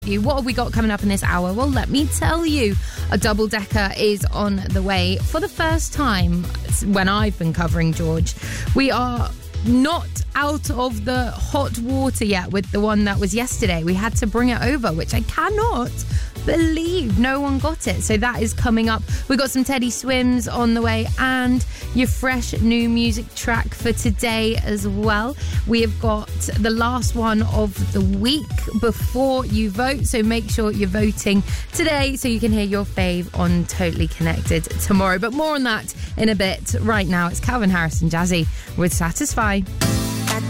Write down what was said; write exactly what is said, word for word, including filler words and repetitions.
you. What have we got coming up in this hour? Well, let me tell you. A double-decker is on the way for the first time when I've been covering George. We are not out of the hot water yet with the one that was yesterday. We had to bring it over, which I cannot believe no one got it. So that is coming up. We got some Teddy Swims on the way and your fresh new music track for today as well. We have got the last one of the week before you vote, so make sure you're voting today so you can hear your fave on Totally Connected tomorrow. But more on that in a bit. Right now it's Calvin Harris and Jazzy with Satisfy.